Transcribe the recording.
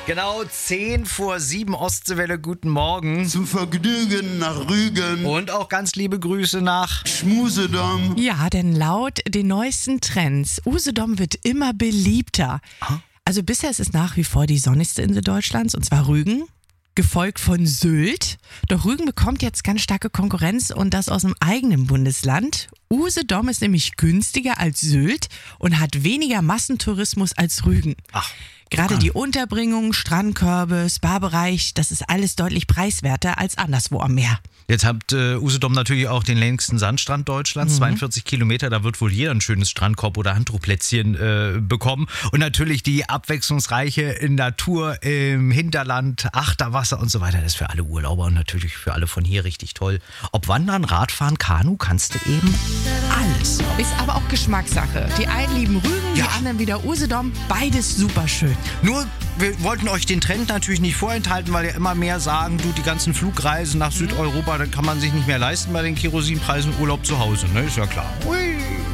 Genau 10:10 Ostseewelle, guten Morgen. Zum Vergnügen nach Rügen. Und auch ganz liebe Grüße nach Schmusedom. Ja, denn laut den neuesten Trends, Usedom wird immer beliebter. Also bisher ist es nach wie vor die sonnigste Insel Deutschlands, und zwar Rügen, gefolgt von Sylt. Doch Rügen bekommt jetzt ganz starke Konkurrenz, und das aus dem eigenen Bundesland. Usedom ist nämlich günstiger als Sylt und hat weniger Massentourismus als Rügen. Gerade die Unterbringung, Strandkörbe, Spa-Bereich, das ist alles deutlich preiswerter als anderswo am Meer. Jetzt hat Usedom natürlich auch den längsten Sandstrand Deutschlands, 42 Kilometer. Da wird wohl jeder ein schönes Strandkorb oder Handtuchplätzchen bekommen. Und natürlich die abwechslungsreiche Natur im Hinterland, Achterwasser und so weiter. Das ist für alle Urlauber und natürlich für alle von hier richtig toll. Ob Wandern, Radfahren, Kanu, kannst du eben alles. Ist aber auch Geschmackssache. Die einen lieben Rügen, die anderen wieder Usedom. Beides super schön. Nur, wir wollten euch den Trend natürlich nicht vorenthalten, weil ja immer mehr sagen, du, die ganzen Flugreisen nach Südeuropa, dann kann man sich nicht mehr leisten bei den Kerosinpreisen. Urlaub zu Hause, ne? Ist ja klar. Ui.